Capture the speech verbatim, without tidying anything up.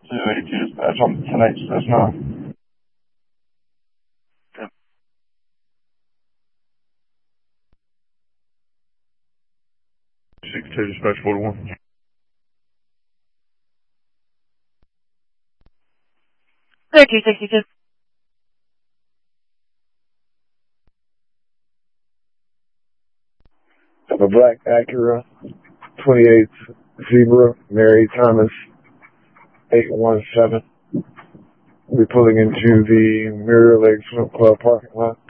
two eighty-two dispatch on ten H dash nine. Okay. sixty-two dispatch forty-one. thirty-two sixty-two. Of a black Acura, twenty-eight Zebra, Mary Thomas, eight one seven. We're pulling into the Mirror Lake Swim Club parking lot.